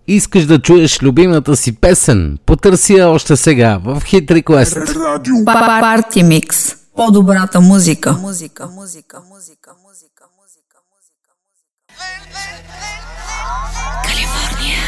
Искаш да чуеш любимата си песен? Потърси я още сега в Hit Request. Парти Микс. По-добрата музика.